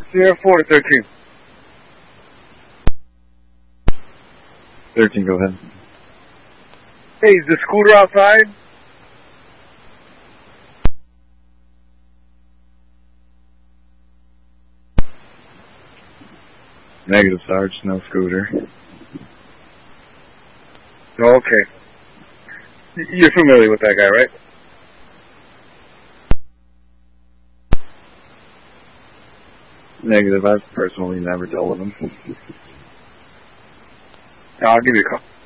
Sierra 4 to 13. 13, go ahead. Hey, is the scooter outside? Negative, Sarge. No scooter. Oh, okay. You're familiar with that guy, right? Negative. I've personally never dealt with him. I'll give you a call.